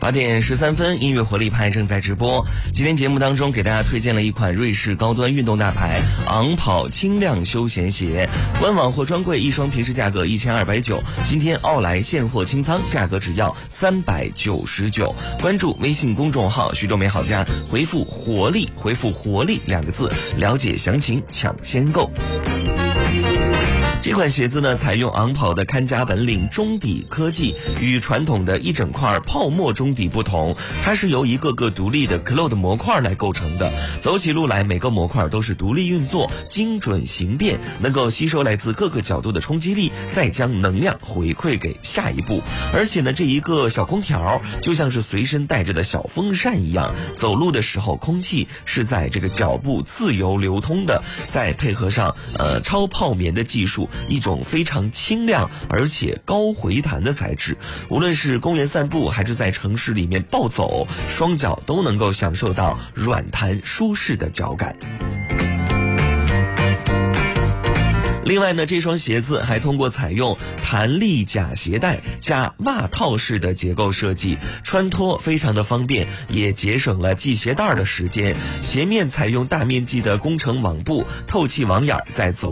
8点13分，音乐活力派正在直播。今天节目当中给大家推荐了一款瑞士高端运动大牌昂跑轻量休闲鞋，官网或专柜一双平时价格1290，今天奥莱现货清仓，价格只要399。关注微信公众号徐州美好家，回复活力2个字，了解详情，抢先购。这款鞋子呢，采用昂跑的看家本领中底科技，与传统的一整块泡沫中底不同，它是由一个个独立的 cloud 模块来构成的。走起路来，每个模块都是独立运作，精准形变，能够吸收来自各个角度的冲击力，再将能量回馈给下一步。而且呢，这一个小空调就像是随身带着的小风扇一样，走路的时候空气是在这个脚部自由流通的，再配合上超泡棉的技术，一种非常轻量而且高回弹的材质，无论是公园散步还是在城市里面暴走，双脚都能够享受到软弹舒适的脚感。另外呢，这双鞋子还通过采用弹力假鞋带加袜套式的结构设计，穿脱非常的方便，也节省了系鞋带的时间。鞋面采用大面积的工程网布，透气网眼在走